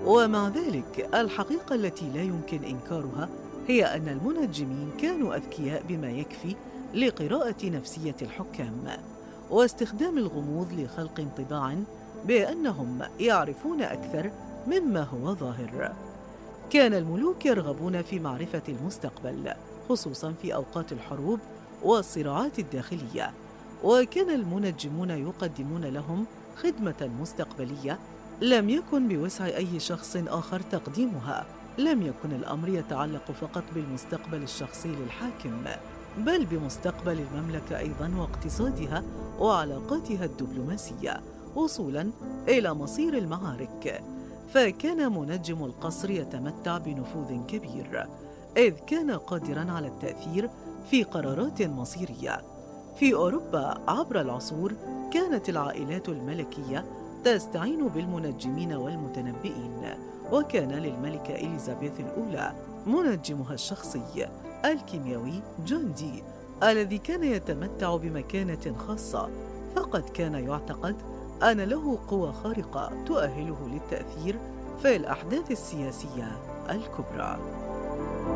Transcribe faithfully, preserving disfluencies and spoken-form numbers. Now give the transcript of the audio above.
ومع ذلك الحقيقة التي لا يمكن إنكارها هي أن المنجمين كانوا أذكياء بما يكفي لقراءة نفسية الحكام واستخدام الغموض لخلق انطباع بأنهم يعرفون أكثر مما هو ظاهر. كان الملوك يرغبون في معرفة المستقبل، خصوصاً في أوقات الحروب والصراعات الداخلية، وكان المنجمون يقدمون لهم خدمة مستقبلية لم يكن بوسع أي شخص آخر تقديمها. لم يكن الأمر يتعلق فقط بالمستقبل الشخصي للحاكم، بل بمستقبل المملكة أيضاً واقتصادها وعلاقاتها الدبلوماسية، وصولاً إلى مصير المعارك. فكان منجم القصر يتمتع بنفوذ كبير، إذ كان قادراً على التأثير في قرارات مصيرية. في أوروبا عبر العصور كانت العائلات الملكية تستعين بالمنجمين والمتنبئين، وكان للملكة إليزابيث الأولى منجمها الشخصي الكيميائي جون دي، الذي كان يتمتع بمكانة خاصة، فقد كان يعتقد أن له قوة خارقة تؤهله للتأثير في الأحداث السياسية الكبرى.